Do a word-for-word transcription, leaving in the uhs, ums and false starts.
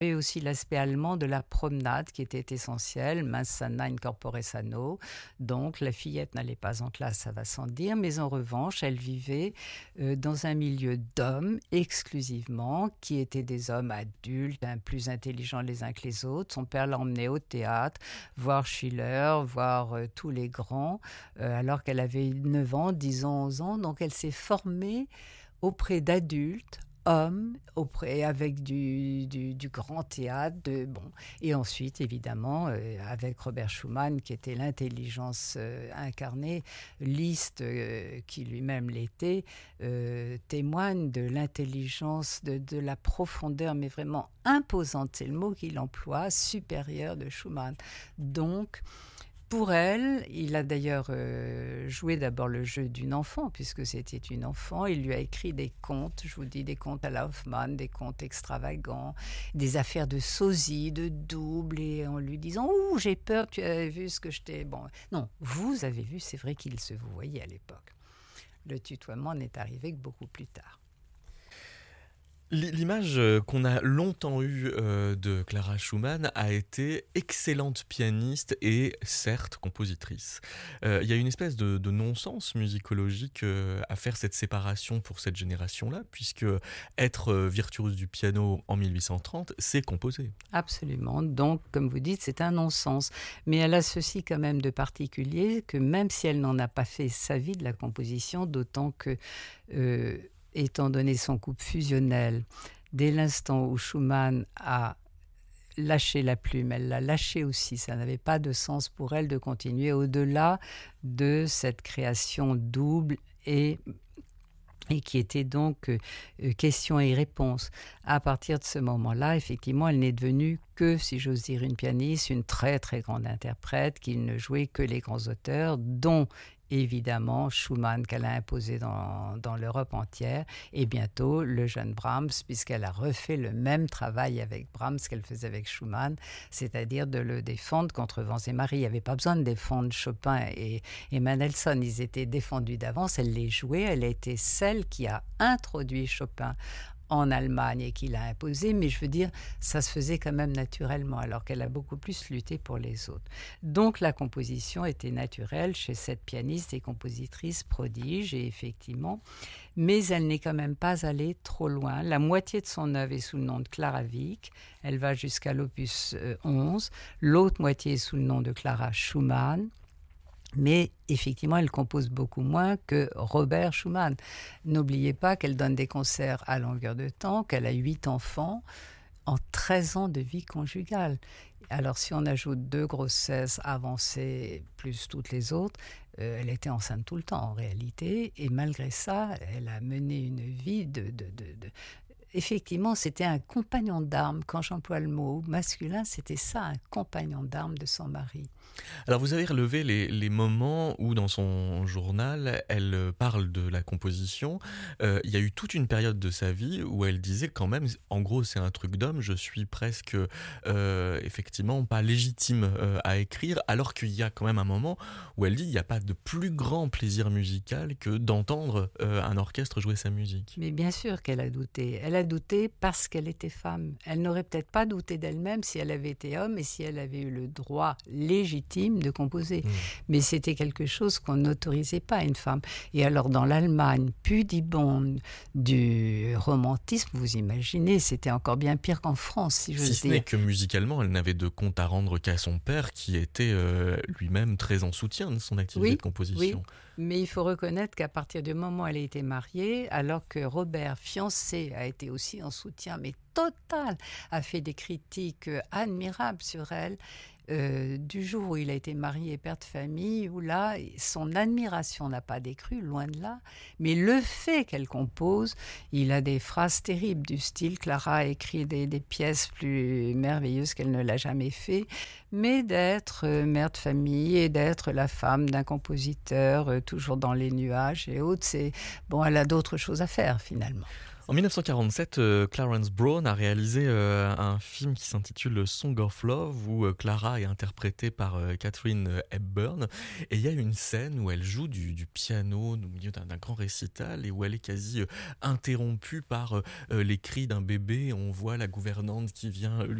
Et aussi l'aspect allemand de la promenade qui était essentiel, mens sana in corpore sano. Donc la fillette n'allait pas en classe, ça va sans dire, mais en revanche, elle vivait euh, dans un milieu d'hommes exclusivement, qui étaient des hommes adultes, hein, plus intelligents les uns que les autres. Son père l'emmenait au théâtre, voir Schiller, voir euh, tous les grands, euh, alors qu'elle avait neuf ans, dix ans, onze ans. Donc elle s'est formée auprès d'adultes, hommes, auprès, avec du, du, du grand théâtre. De, bon. Et ensuite, évidemment, euh, avec Robert Schumann, qui était l'intelligence euh, incarnée, Liszt, euh, qui lui-même l'était, euh, témoigne de l'intelligence, de, de la profondeur, mais vraiment imposante, c'est le mot qu'il emploie, supérieure de Schumann. Donc, pour elle, il a d'ailleurs euh, joué d'abord le jeu d'une enfant, puisque c'était une enfant. Il lui a écrit des contes, je vous dis, des contes à la Hoffmann, des contes extravagants, des affaires de sosie, de double, et en lui disant « Ouh, j'ai peur, tu as vu ce que je t'ai... » Bon, non, vous avez vu, c'est vrai qu'il se vous voyait à l'époque. Le tutoiement n'est arrivé que beaucoup plus tard. L'image qu'on a longtemps eue euh, de Clara Schumann a été excellente pianiste et certes compositrice. Euh, il y a une espèce de, de non-sens musicologique euh, à faire cette séparation pour cette génération-là, puisque être virtuose du piano en mille huit cent trente, c'est composer. Absolument. Donc, comme vous dites, c'est un non-sens. Mais elle a ceci quand même de particulier, que même si elle n'en a pas fait sa vie de la composition, d'autant que... Euh, étant donné son couple fusionnel, dès l'instant où Schumann a lâché la plume, elle l'a lâché aussi. Ça n'avait pas de sens pour elle de continuer au-delà de cette création double et et qui était donc euh, question et réponse. À partir de ce moment-là, effectivement, elle n'est devenue que, si j'ose dire, une pianiste, une très très grande interprète qui ne jouait que les grands auteurs, dont évidemment Schumann qu'elle a imposé dans, dans l'Europe entière, et bientôt le jeune Brahms, puisqu'elle a refait le même travail avec Brahms qu'elle faisait avec Schumann, c'est-à-dire de le défendre contre vents et marées. Il n'y avait pas besoin de défendre Chopin et, et Mendelssohn, ils étaient défendus d'avance, elle les jouait, elle a été celle qui a introduit Chopin en Allemagne et qui l'a imposé, mais je veux dire, ça se faisait quand même naturellement, alors qu'elle a beaucoup plus lutté pour les autres. Donc la composition était naturelle chez cette pianiste et compositrice prodige, et effectivement, mais elle n'est quand même pas allée trop loin. La moitié de son œuvre est sous le nom de Clara Wieck, elle va jusqu'à l'opus onze, l'autre moitié est sous le nom de Clara Schumann, mais effectivement, elle compose beaucoup moins que Robert Schumann. N'oubliez pas qu'elle donne des concerts à longueur de temps, qu'elle a huit enfants en treize ans de vie conjugale. Alors, si on ajoute deux grossesses avancées plus toutes les autres, euh, elle était enceinte tout le temps en réalité. Et malgré ça, elle a mené une vie de... de, de, de effectivement, c'était un compagnon d'armes. Quand j'emploie le mot masculin, c'était ça, un compagnon d'armes de son mari. Alors vous avez relevé les, les moments où dans son journal, elle parle de la composition. Euh, il y a eu toute une période de sa vie où elle disait quand même, en gros c'est un truc d'homme, je suis presque euh, effectivement pas légitime euh, à écrire, alors qu'il y a quand même un moment où elle dit il n'y a pas de plus grand plaisir musical que d'entendre euh, un orchestre jouer sa musique. Mais bien sûr qu'elle a douté. Elle a douté parce qu'elle était femme. Elle n'aurait peut-être pas douté d'elle-même si elle avait été homme et si elle avait eu le droit légitime de composer. Mmh. Mais c'était quelque chose qu'on n'autorisait pas à une femme. Et alors dans l'Allemagne pudibonde du romantisme, vous imaginez, c'était encore bien pire qu'en France, si je veux dire. Si ce n'est que musicalement, elle n'avait de compte à rendre qu'à son père, qui était euh, lui-même très en soutien de son activité oui, de composition. Oui. Mais il faut reconnaître qu'à partir du moment où elle a été mariée, alors que Robert, fiancé, a été aussi en soutien, mais total, a fait des critiques admirables sur elle, euh, du jour où il a été marié et père de famille, où là, son admiration n'a pas décru, loin de là, mais le fait qu'elle compose, il a des phrases terribles du style, Clara a écrit des, des pièces plus merveilleuses qu'elle ne l'a jamais fait, mais d'être mère de famille et d'être la femme d'un compositeur, toujours dans les nuages et autres, c'est bon, elle a d'autres choses à faire finalement. En mille neuf cent quarante-sept, euh, Clarence Brown a réalisé euh, un film qui s'intitule Song of Love, où euh, Clara est interprétée par euh, Katharine Hepburn. Et il y a une scène où elle joue du, du piano au milieu d'un d'un grand récital et où elle est quasi euh, interrompue par euh, euh, les cris d'un bébé. On voit la gouvernante qui vient